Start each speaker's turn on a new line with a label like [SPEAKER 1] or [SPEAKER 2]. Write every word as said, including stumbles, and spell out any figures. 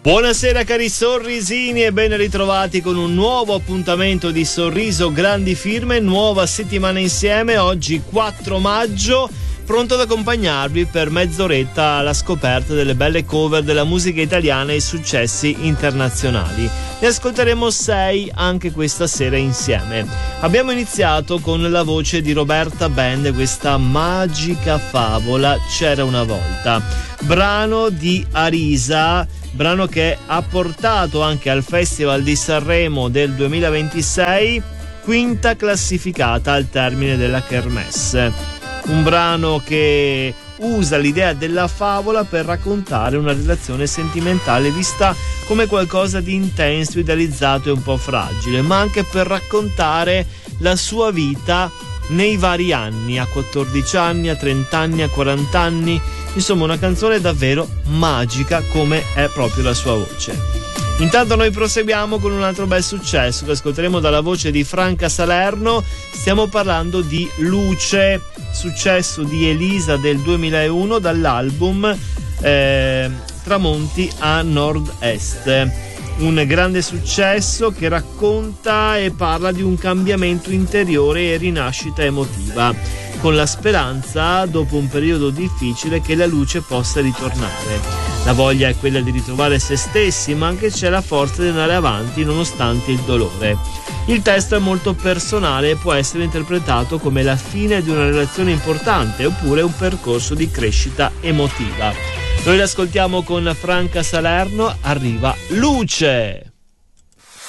[SPEAKER 1] Buonasera cari sorrisini e ben ritrovati con un nuovo appuntamento di Sorriso Grandi Firme, nuova settimana insieme, oggi quattro maggio, pronto ad accompagnarvi per mezz'oretta alla scoperta delle belle cover della musica italiana e i successi internazionali. Ne ascolteremo sei anche questa sera insieme. Abbiamo iniziato con la voce di Roberta Band, questa magica favola C'era una volta, brano di Arisa, brano che ha portato anche al Festival di Sanremo del duemilaventisei, quinta classificata al termine della Kermesse. Un brano che usa l'idea della favola per raccontare una relazione sentimentale vista come qualcosa di intenso, idealizzato e un po' fragile, ma anche per raccontare la sua vita nei vari anni, a quattordici anni, a trenta anni, a quaranta anni. Insomma, una canzone davvero magica come è proprio la sua voce. Intanto noi proseguiamo con un altro bel successo che ascolteremo dalla voce di Franca Salerno. Stiamo parlando di Luce, successo di Elisa del duemilauno dall'album eh, Tramonti a Nord-Est. Un grande successo che racconta e parla di un cambiamento interiore e rinascita emotiva, con la speranza, dopo un periodo difficile, che la luce possa ritornare. La voglia è quella di ritrovare se stessi, ma anche c'è la forza di andare avanti nonostante il dolore. Il testo è molto personale e può essere interpretato come la fine di una relazione importante oppure un percorso di crescita emotiva. Noi l'ascoltiamo con Franca Salerno, arriva Luce!